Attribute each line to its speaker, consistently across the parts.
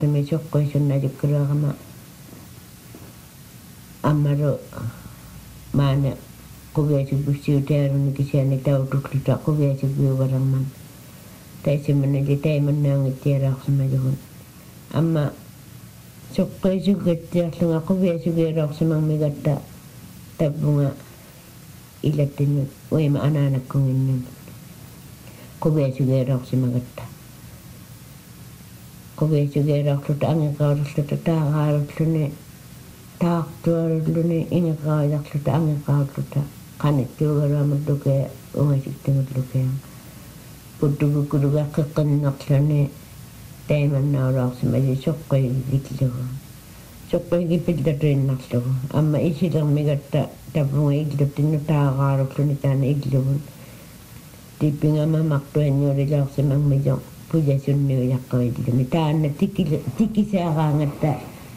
Speaker 1: Mesoqqoisunna jukkuruagama ammaru maana quviasuggussiutaaruni kisiani tautukluta quviasuggiuvaramman taisimmanali taimannaangittiaraarsimalugun amma soqqoisuggattiarlunga quviasugiaraarsimangmigatta tappunga ilattinu uima anaanakkunginnun quviasugiaraarsimagatta quviasugiaraarluta angiqaarluta taaqaarulluni taaqtuaruluni ingiqaajarluta angiqaarluta qanittuugaruamulluke ungasiktamulluke puttugukkulugaqqeqqinnerluni taimannaulaarsimali soqqoigikillugu soqqoigipillatuinnarlugu amma isilermigatta tapunga illuttinnu taaqaarulluni taana illugun tippingama maqtuanniulilaarsimangmijo pujasunniujaqqoilluni taanna tikisaaraangatta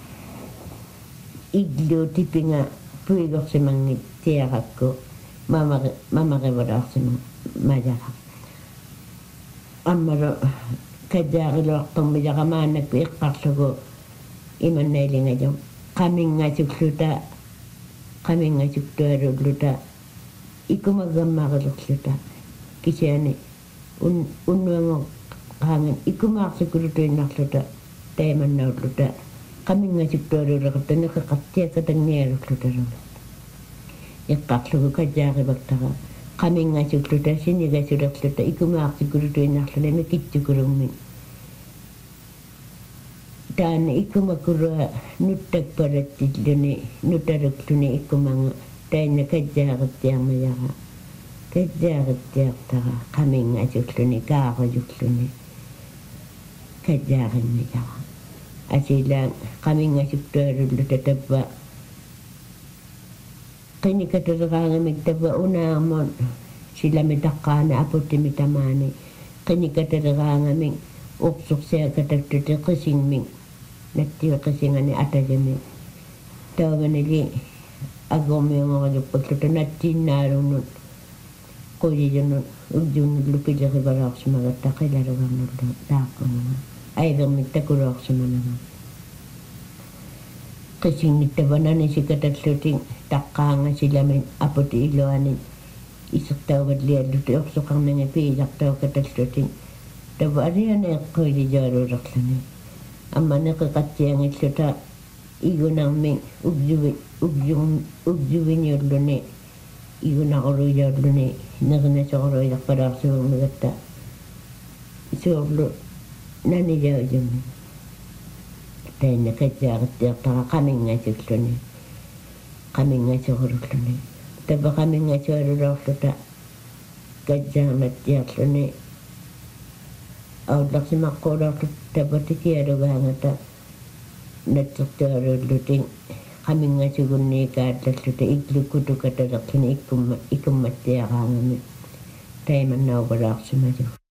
Speaker 1: illu tippinga puigorsimangit tiarakku mamarivalaarsima majara ammaro kajaariluartormijaqamaannakku iqqarlugu imannailingajo qamingasuktualulluta ikumagammarilurluta kisiani unnuango hangan ikumaarsikulutuinnarluta taimannaulluta qamingasuktualulleqatta neqeqartiakkatannialullutalunga iqqarlugu kajaarivaktara qamingasukluta sinigasulerluta ikumaarsikulutuinnarlulami kittukulummi taana ikumakurua nuttakpalattilluni nutalukluni ikkumanga tainna kajaarittiarmayara kajaarittiartara qamingasukkluni kaaruyukluni kajaarimmayara asilaan qamingasuktualulluta tappa qinikatuleraangamik tappa unaarmon silamitaqqaana aputtimitamaani qinikatuleraangamik uqsursiakatattuti qisingmik nattiwe qisingani atajami taavanili agormiungorajukkulluta nattiinnaalunnut quyijunnut ujjunnullu pilerivalaarsumagatta qilalugarnullu taaqqunuga aivermik takuluarsumananga qisingnittavanani sikatallutin taqqaanga silamin aputi iluanin isertauvatlialluti orsuqarnanga piilartaukatallutin tava arianeeqquilijaarullerluni amma neqeqatsiangilluta igunarmik ugjuviniulluni igunaqoruijaalluni nerinasoqoruilarpalaarsimagmigatta suorlu tainna kajaarittiartara qamingasugurlulluni tava qamingasualulorluta kajaamattiarluni aullarsimaqqуулorlu tapatikialugaangata natsertualullutin qamingasugунniikaаллаллута иклуккутукаталерлүни иккумматтиараангами тайманнаувалаарсималу